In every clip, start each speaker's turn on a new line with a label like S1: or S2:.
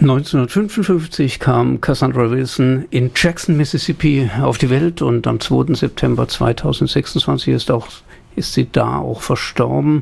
S1: 1955 kam Cassandra Wilson in Jackson, Mississippi auf die Welt und am 2. September 2026 ist sie da auch verstorben.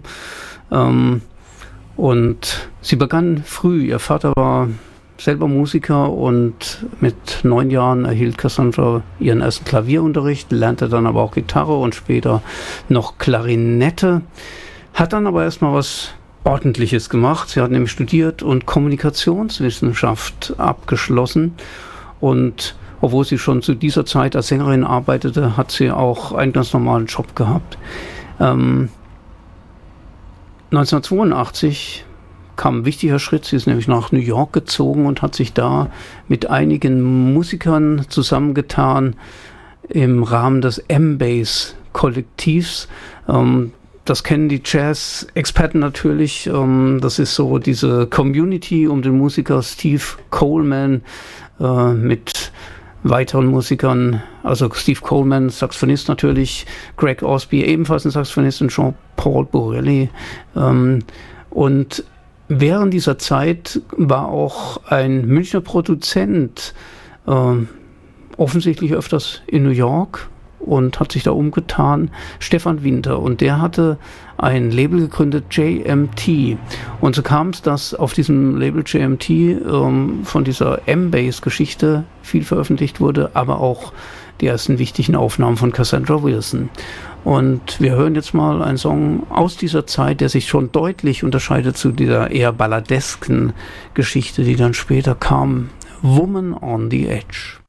S1: Und sie begann früh. Ihr Vater war selber Musiker und mit 9 Jahren erhielt Cassandra ihren ersten Klavierunterricht, lernte dann aber auch Gitarre und später noch Klarinette, hat dann aber erstmal was Ordentliches gemacht. Sie hat nämlich studiert und Kommunikationswissenschaft abgeschlossen und obwohl sie schon zu dieser Zeit als Sängerin arbeitete, hat sie auch einen ganz normalen Job gehabt. 1982 kam ein wichtiger Schritt. Sie ist nämlich nach New York gezogen und hat sich da mit einigen Musikern zusammengetan im Rahmen des M-Bass-Kollektivs. Das kennen die Jazz-Experten natürlich. Das ist so diese Community um den Musiker Steve Coleman mit weiteren Musikern, also Steve Coleman, Saxophonist natürlich, Greg Osby, ebenfalls ein Saxophonist, und Jean-Paul Borelli. Und während dieser Zeit war auch ein Münchner Produzent offensichtlich öfters in New York und hat sich da umgetan, Stefan Winter, und der hatte ein Label gegründet, JMT, und so kam es, dass auf diesem Label JMT von dieser M-Bass-Geschichte viel veröffentlicht wurde, aber auch die ersten wichtigen Aufnahmen von Cassandra Wilson. Und wir hören jetzt mal einen Song aus dieser Zeit, der sich schon deutlich unterscheidet zu dieser eher balladesken Geschichte, die dann später kam, Woman on the Edge.